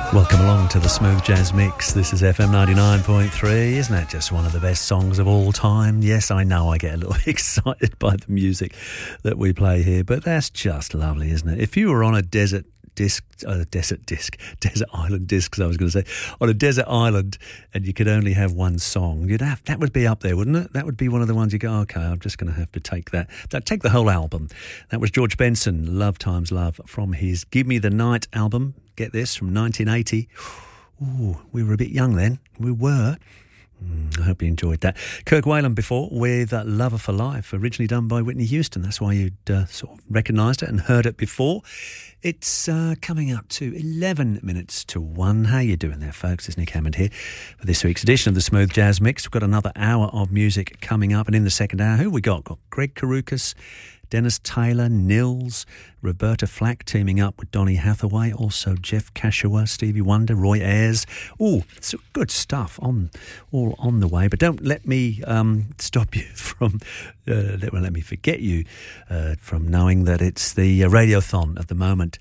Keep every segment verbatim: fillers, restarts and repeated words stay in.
Welcome along to the Smooth Jazz Mix. This is F M ninety-nine point three. Isn't that just one of the best songs of all time? Yes, I know I get a little excited by the music that we play here, but that's just lovely, isn't it? If you were on a desert disc, uh, desert disc, desert island discs, I was going to say, on a desert island, and you could only have one song, you'd have that would be up there, wouldn't it? That would be one of the ones you go, okay, I'm just going to have to take that. that. Take the whole album. That was George Benson, Love Times Love, from his Give Me the Night album. Get this, from nineteen eighty. Ooh, we were a bit young then. We were. Mm, I hope you enjoyed that. Kirk Whalum before with uh, Lover for Life, originally done by Whitney Houston. That's why you'd uh, sort of recognised it and heard it before. It's uh, coming up to eleven minutes to one. How you doing there, folks? It's Nick Hammond here for this week's edition of the Smooth Jazz Mix. We've got another hour of music coming up, and in the second hour, who we got? Got Greg Karukas, Dennis Taylor, Nils, Roberta Flack teaming up with Donny Hathaway, also Jeff Cashua, Stevie Wonder, Roy Ayers. Oh, some good stuff on all on the way. But don't let me um, stop you from, uh, let, well, let me forget you uh, from knowing that it's the uh, Radiothon at the moment.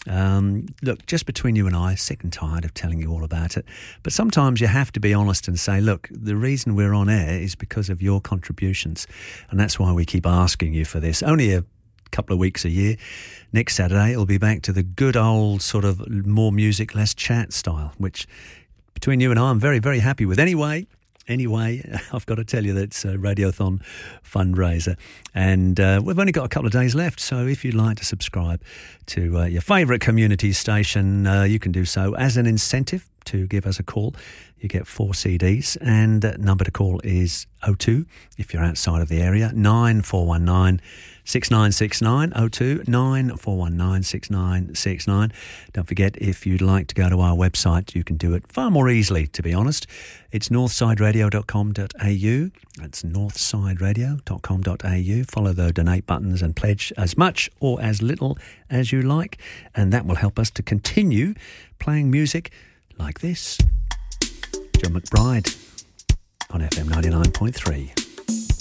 Um, look, just between you and I, sick and tired of telling you all about it. But sometimes you have to be honest and say, look, the reason we're on air is because of your contributions. And that's why we keep asking you for this. Only a couple of weeks a year. Next Saturday, it'll be back to the good old sort of more music, less chat style, which between you and I, I'm very, very happy with. Anyway, Anyway, I've got to tell you that it's a Radiothon fundraiser, and uh, we've only got a couple of days left, so if you'd like to subscribe to uh, your favourite community station, uh, you can do so as an incentive to give us a call. You get four C Ds, and uh, number to call is oh two, if you're outside of the area, nine four one nine, six nine six nine, oh two, nine four one nine, six nine six nine. Don't forget, if you'd like to go to our website, you can do it far more easily, to be honest. It's northside radio dot com dot a u. That's northside radio dot com dot a u. Follow the donate buttons and pledge as much or as little as you like, and that will help us to continue playing music like this. John McBride on F M ninety-nine point three.